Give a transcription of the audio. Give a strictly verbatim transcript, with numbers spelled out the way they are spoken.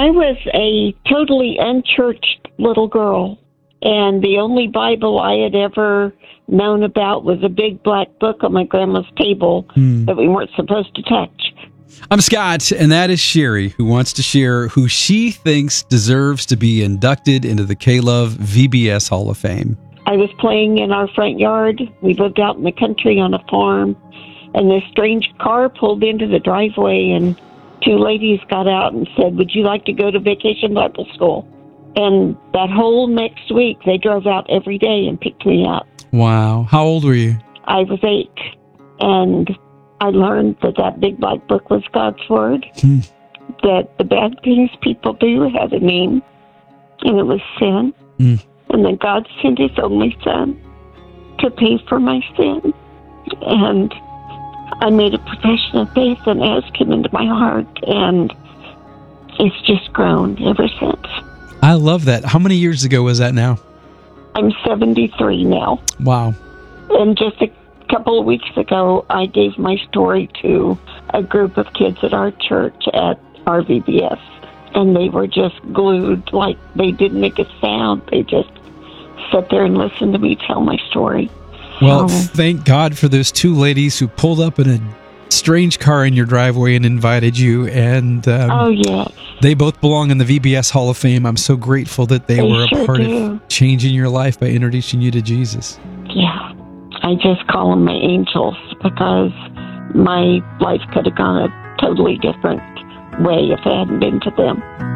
I was a totally unchurched little girl, and the only Bible I had ever known about was a big black book on my grandma's table mm. that we weren't supposed to touch. I'm Scott, and that is Sherry, who wants to share who she thinks deserves to be inducted into the K-Love V B S Hall of Fame. I was playing in our front yard. We lived out in the country on a farm, and this strange car pulled into the driveway, and two ladies got out and said, "Would you like to go to Vacation Bible School?" And that whole next week, they drove out every day and picked me up. Wow. How old were you? I was eight, and I learned that that big black book was God's Word, hmm. that the bad things people do had a name, and it was sin, hmm. and that God sent His only Son to pay for my sin. And I made a profession of faith and asked Him into my heart, and it's just grown ever since. I love that. How many years ago was that now? I'm seventy-three now. Wow. And just a couple of weeks ago, I gave my story to a group of kids at our church at our V B S, and they were just glued, like they didn't make a sound. They just sat there and listened to me tell my story. Well, so, thank God for those two ladies who pulled up in a strange car in your driveway and invited you. And um, oh, yeah. They both belong in the V B S Hall of Fame. I'm so grateful that they, they were a sure part do. of changing your life by introducing you to Jesus. Yeah. I just call them my angels because my life could have gone a totally different way if it hadn't been to them.